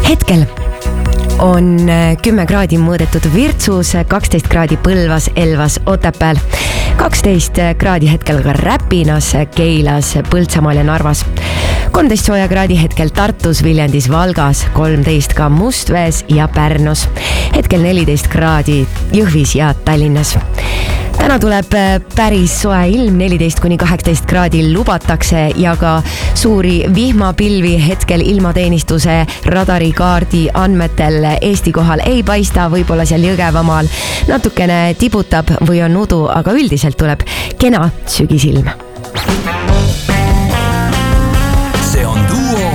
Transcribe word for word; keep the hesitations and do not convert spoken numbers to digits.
hetkel on kümme kraadi mõõdetud Virtsus, kaksteist kraadi Põlvas, Elvas, Otepääl, kaksteist kraadi hetkel ka Räpinas, Keilas, Põltsamaal ja Narvas, kolmteist sooja kraadi hetkel Tartus, Viljandis, Valgas, kolmteist ka Mustvees ja Pärnus, hetkel neliteist kraadi Jõhvis ja Tallinnas. Täna tuleb päris soe ilm, neliteist kuni kaheksateist kraadi lubatakse ja ka suuri vihmapilvi hetkel ilmateenistuse radarikaardi andmetel Eesti kohal ei paista, võib-olla seal Jõgevamaal natukene tibutab või on udu, aga üldiselt tuleb kena sügisilm. See on Duo